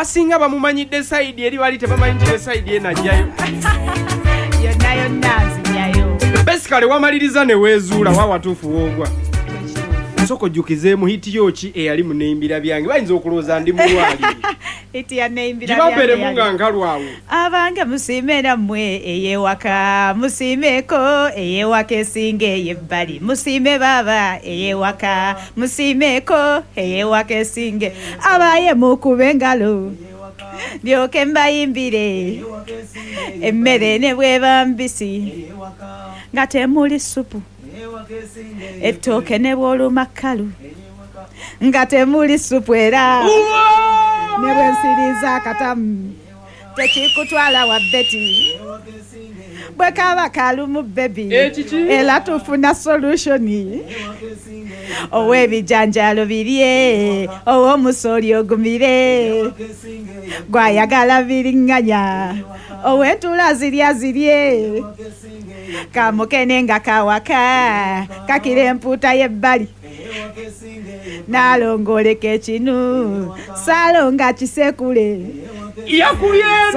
abasinga bamumanyidde side eri wali tebamanyidde side enajjayo yonna nzinyayo basically wamaliriza ne weezuula wawatuufu woogwa soko jukizeemu hiti yoki eyali mu neimbira byange bayinza okulooza ndi mulwali hiti ya neimbira gibabeeremu nga nkalwawo abange musiime nammwe eyewaka musiimeeko eyewaka esinga eyebbali musiime baaba eyewaka musiimeeko eyewaka esinge abaye mukube engalo ndyoke mbayimbire emmere ne bweba mbisi nga temuli supu ettooke ne bw'olumakalu nga temuli supu era ne bwensiriza akatamu tekikutwala wa beti bwe kaba kalumu bebi era tufuna solutioni ow'ebijanjalo birye ow'omusoli ogumire gwayagala biriŋŋanya ow'entula zirye kamukene nga kawaka kakira empuuta y'ebbali naalongoleka ekinu saalonga kisekule yakubye